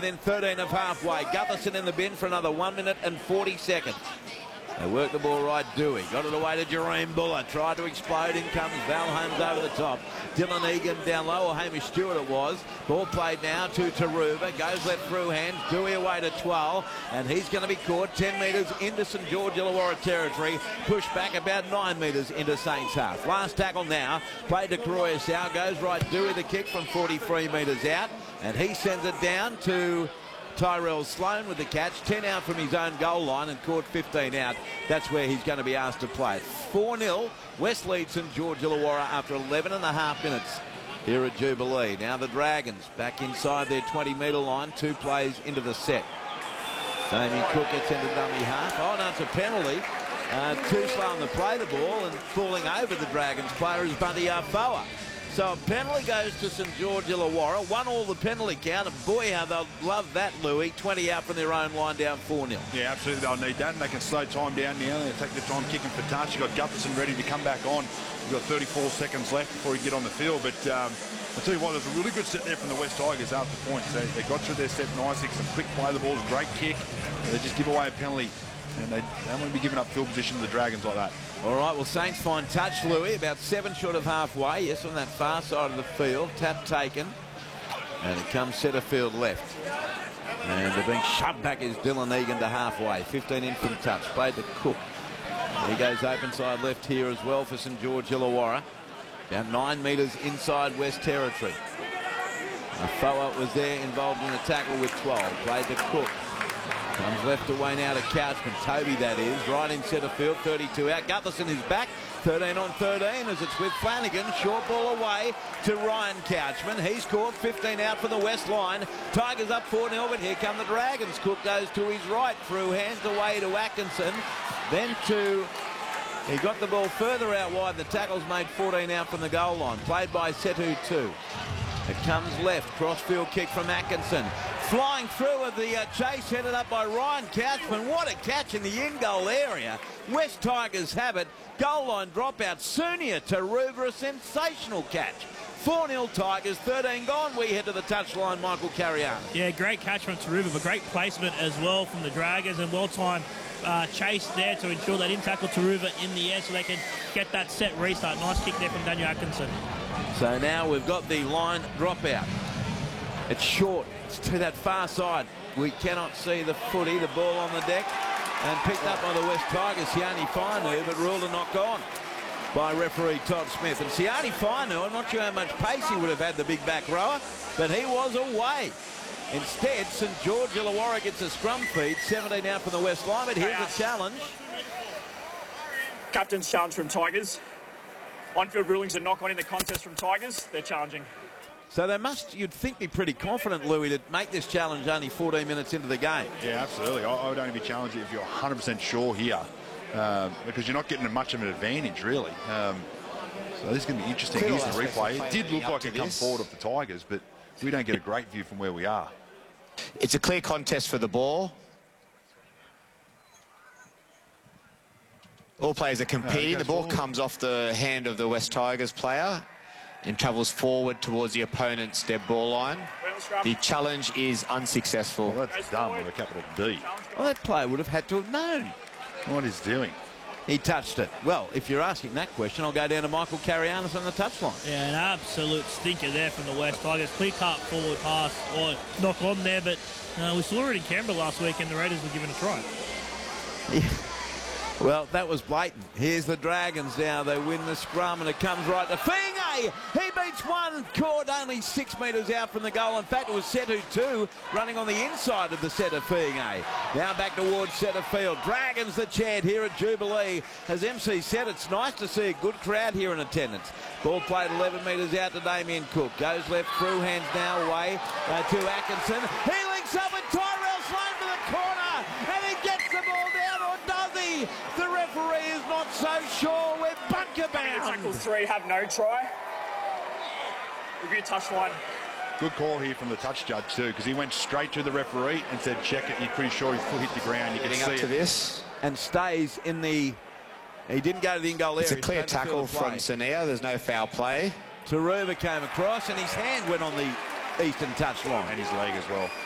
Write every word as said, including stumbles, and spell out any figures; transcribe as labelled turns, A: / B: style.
A: within thirteen of halfway. Gutherson in the bin for another one minute and forty seconds. They work the ball right, Dewey. Got it away to Jerome Buller. Tried to explode. In comes Val Holmes over the top. Dylan Egan down low, or Hamish Stewart it was. Ball played now to Taruva. Goes left through hands. Dewey away to twelve. And he's going to be caught ten metres into St George Illawarra territory. Pushed back about nine metres into Saints half. Last tackle now. Played to Karoya Sow. Goes right, Dewey the kick from forty-three metres out. And he sends it down to Tyrell Sloan with the catch. ten out from his own goal line and caught fifteen out. That's where he's going to be asked to play. four nil. West leads St George Illawarra after eleven and a half minutes here at Jubilee. Now the Dragons back inside their twenty metre line. Two plays into the set. Damien Cook gets into dummy half. Oh, no, it's a penalty. Uh, too slow on the play the ball, and falling over the Dragons player is Bunty Arfoa. So a penalty goes to St George Illawarra. One all the penalty count. And boy, how they'll love that, Louis. twenty out from their own line, down four nil.
B: Yeah, absolutely. They'll need that. And they can slow time down now. They'll take their time kicking for touch. You've got Gutherson ready to come back on. You've got thirty-four seconds left before you get on the field. But um, I'll tell you what, there's a really good set there from the West Tigers after points. They, they got through their set nicely. Some quick play of the ball. Great kick. They just give away a penalty. And they don't want to be giving up field position to the Dragons like that.
A: All right, well, Saints find touch, Louis, about seven short of halfway. Yes, on that far side of the field. Tap taken. And it comes centre field left. And they're being shoved back is Dylan Egan to halfway. fifteen in from touch. Played to Cook. He goes open side left here as well for St George Illawarra. Down nine metres inside West Territory. Afoa was there involved in the tackle with twelve. Played to Cook. Comes left away now to Couchman. Toby, that is. Right in centre field. thirty-two out. Gutherson is back. thirteen on thirteen as it's with Flanagan. Short ball away to Ryan Couchman. He's caught. fifteen out from the West line. Tigers up four nil, but here come the Dragons. Cook goes to his right. Through hands away to Atkinson. Then to... He got the ball further out wide. The tackle's made fourteen out from the goal line. Played by Setu two. It comes left. Crossfield kick from Atkinson. Flying through with the uh, chase headed up by Ryan Couchman. What a catch in the in-goal area. West Tigers have it. Goal line dropout. Sunia Taruva, a sensational catch. four nil Tigers, thirteen gone. We head to the touchline, Michael Cariano.
C: Yeah, great catch from Taruva, but great placement as well from the Dragons, and well-timed uh, chase there to ensure they didn't tackle Taruva in the air so they can get that set restart. Nice kick there from Daniel Atkinson.
A: So now we've got the line dropout. It's short. It's to that far side. We cannot see the footy. The ball on the deck and picked up by the West Tigers. Sione Fainu, but ruled a knock on by referee Todd Smith. And Sione Fainu, I'm not sure how much pace he would have had, the big back rower, but he was away. Instead, St George Illawarra gets a scrum feed. seventeen out from the West line, but here's the challenge.
D: Captain's challenge from Tigers. On-field rulings are knock on in the contest from Tigers. They're challenging.
A: So they must, you'd think, be pretty confident, Louis, to make this challenge only fourteen minutes into the game.
B: Yeah, absolutely. I, I would only be challenging if you're one hundred percent sure here, uh, because you're not getting much of an advantage, really. Um, so this is going to be interesting. Here's the replay. It did look like it come forward of the Tigers, but we don't get a great view from where we are.
E: It's a clear contest for the ball. All players are competing. No, the ball forward. comes off the hand of the West Tigers player and travels forward towards the opponent's dead ball line. The challenge is unsuccessful.
B: Well, that's dumb with a capital D.
A: Well, that player would have had to have known
B: what he's doing.
A: He touched it. Well, if you're asking that question, I'll go down to Michael Carianis on the touchline.
C: Yeah, an absolute stinker there from the West Tigers. Clear cut forward pass or knock on there, but uh, we saw it in Canberra last week and the Raiders were given a try.
A: Yeah. Well, that was blatant. Here's the Dragons now. They win the scrum and it comes right to Fiinga. He beats one, caught only six metres out from the goal. In fact, it was Setu two running on the inside of the set of Fiinga. Now back towards centre field. Dragons the chant here at Jubilee. As M C said, it's nice to see a good crowd here in attendance. Ball played eleven metres out to Damien Cook. Goes left through, hands now away uh, to Atkinson. He links up with Tyrell Sloan to the corner and he gets the ball down, or does he? The referee is not so sure. We're bunker bound.
D: Tackle three, have no try. Review touchline.
B: Good call here from the touch judge too, because he went straight to the referee and said check it. You're pretty sure his foot hit the ground. You can
E: Getting
B: see
E: up to
B: it.
E: this.
A: And stays in the... He didn't go to the in-goal area.
E: It's a clear tackle from Sunia. There's no foul play.
A: Taruva came across and his hand went on the eastern touchline.
B: And his leg as well.